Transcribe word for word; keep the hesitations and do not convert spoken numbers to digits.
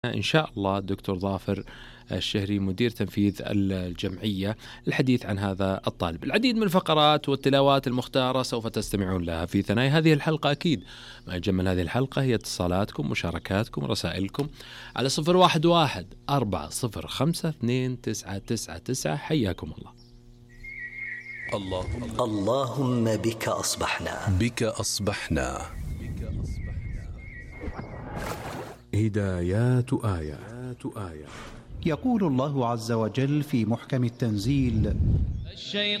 إن شاء الله الدكتور ظافر الشهري مدير تنفيذ الجمعية الحديث عن هذا الطالب. العديد من الفقرات والتلاوات المختارة سوف تستمعون لها في ثنايا هذه الحلقة. أكيد ما يجمل هذه الحلقة هي اتصالاتكم، مشاركاتكم، رسائلكم على صفر واحد واحد أربعة صفر خمسة اثنين تسعة تسعة تسعة. حياكم الله. اللهم اللهم بك أصبحنا بك أصبحنا هدايات آيات آيات. يقول الله عز وجل في محكم التنزيل: الشيطان